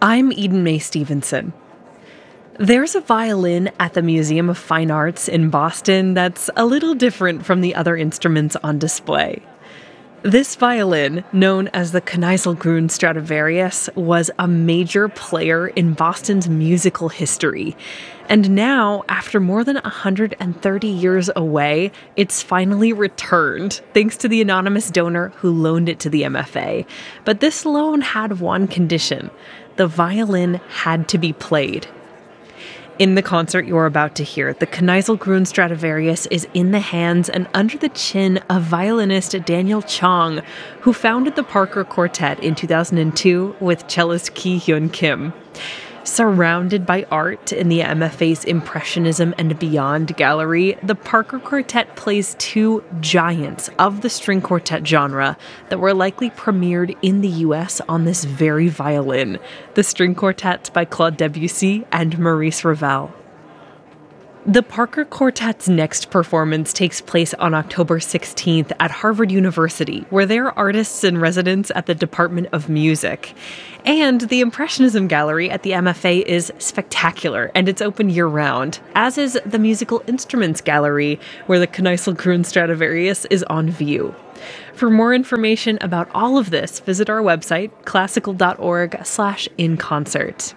I'm Eden Mae Stevenson. There's a violin at the Museum of Fine Arts in Boston that's a little different from the other instruments on display. This violin, known as the Kneisel-Grün Stradivarius, was a major player in Boston's musical history. And now, after more than 130 years away, it's finally returned, thanks to the anonymous donor who loaned it to the MFA. But this loan had one condition: the violin had to be played. In the concert you're about to hear, the Kneisel-Grün Stradivarius is in the hands and under the chin of violinist Daniel Chong, who founded the Parker Quartet in 2002 with cellist Ki-Hyun Kim. Surrounded by art in the MFA's Impressionism and Beyond gallery, the Parker Quartet plays two giants of the string quartet genre that were likely premiered in the US on this very violin, the string quartets by Claude Debussy and Maurice Ravel. The Parker Quartet's next performance takes place on October 16th at Harvard University, where they're artists in residence at the Department of Music. And the Impressionism Gallery at the MFA is spectacular, and it's open year-round, as is the Musical Instruments Gallery, where the Kneisel-Grün Stradivarius is on view. For more information about all of this, visit our website, classical.org/inconcert.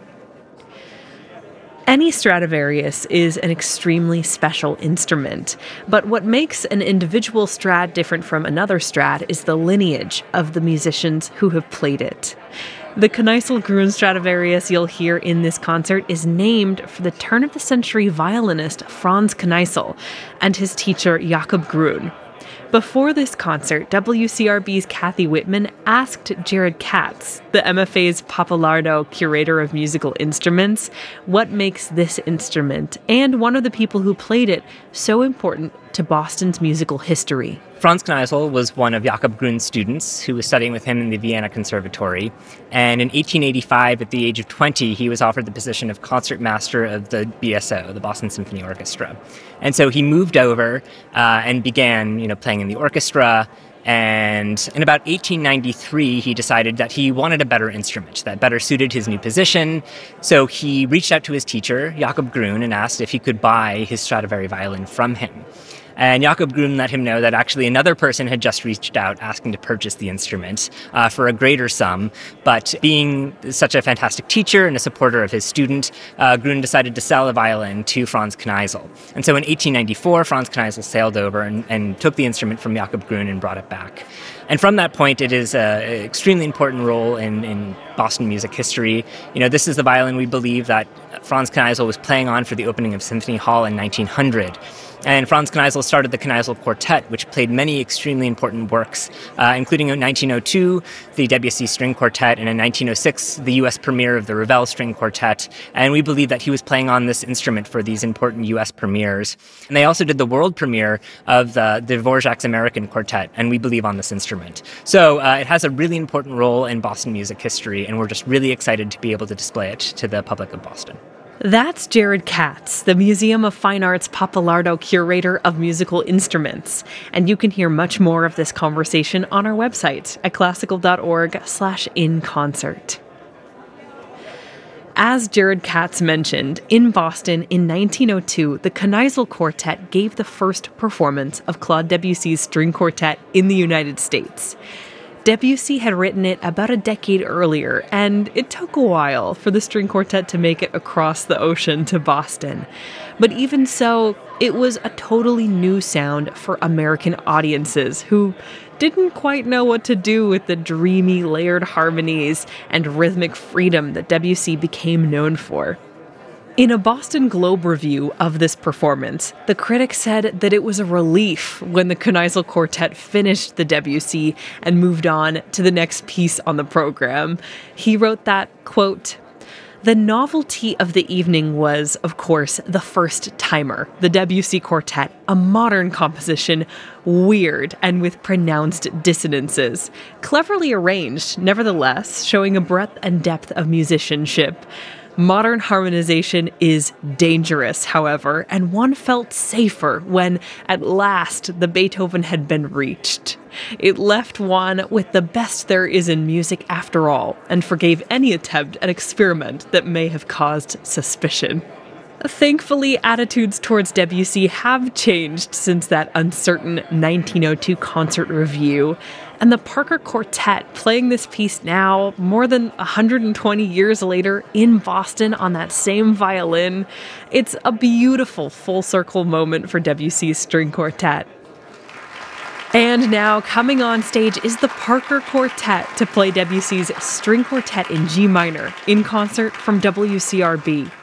Any Stradivarius is an extremely special instrument, but what makes an individual Strad different from another Strad is the lineage of the musicians who have played it. The Kneisel-Grün Stradivarius you'll hear in this concert is named for the turn-of-the-century violinist Franz Kneisel and his teacher Jakob Grün. Before this concert, WCRB's Kathy Whitman asked Jared Katz, the MFA's Pappalardo Curator of Musical Instruments, what makes this instrument, and one of the people who played it, so important to Boston's musical history. Franz Kneisel was one of Jakob Grün's students who was studying with him in the Vienna Conservatory. And in 1885, at the age of 20, he was offered the position of concertmaster of the BSO, the Boston Symphony Orchestra. And so he moved over and began, playing in the orchestra. And in about 1893, he decided that he wanted a better instrument that better suited his new position. So he reached out to his teacher, Jakob Grün, and asked if he could buy his Stradivari violin from him. And Jakob Grün let him know that actually another person had just reached out asking to purchase the instrument for a greater sum. But being such a fantastic teacher and a supporter of his student, Grün decided to sell the violin to Franz Kneisel. And so in 1894, Franz Kneisel sailed over and took the instrument from Jakob Grün and brought it back. And from that point, it is an extremely important role in Boston music history. This is the violin we believe that Franz Kneisel was playing on for the opening of Symphony Hall in 1900. And Franz Kneisel started the Kneisel Quartet, which played many extremely important works, including in 1902, the Debussy String Quartet, and in 1906, the U.S. premiere of the Ravel String Quartet. And we believe that he was playing on this instrument for these important U.S. premieres. And they also did the world premiere of the Dvorak's American Quartet, and we believe on this instrument. So it has a really important role in Boston music history, and we're just really excited to be able to display it to the public of Boston. That's Jared Katz, the Museum of Fine Arts Pappalardo Curator of Musical Instruments. And you can hear much more of this conversation on our website at classical.org/inconcert. As Jared Katz mentioned, in Boston in 1902, the Kneisel Quartet gave the first performance of Claude Debussy's string quartet in the United States. Debussy had written it about a decade earlier, and it took a while for the string quartet to make it across the ocean to Boston. But even so, it was a totally new sound for American audiences who didn't quite know what to do with the dreamy, layered harmonies and rhythmic freedom that Debussy became known for. In a Boston Globe review of this performance, the critic said that it was a relief when the Kneisel Quartet finished the Debussy and moved on to the next piece on the program. He wrote that, quote, "The novelty of the evening was, of course, the first timer, the Debussy Quartet, a modern composition, weird and with pronounced dissonances. Cleverly arranged, nevertheless, showing a breadth and depth of musicianship. Modern harmonization is dangerous, however, and one felt safer when, at last, the Beethoven had been reached. It left Juan with the best there is in music after all, and forgave any attempt at experiment that may have caused suspicion. Thankfully, attitudes towards Debussy have changed since that uncertain 1902 concert review, and the Parker Quartet playing this piece now, more than 120 years later, in Boston on that same violin, it's a beautiful full-circle moment for Debussy's string quartet. And now, coming on stage is the Parker Quartet to play Debussy's String Quartet in G minor, in concert from WCRB.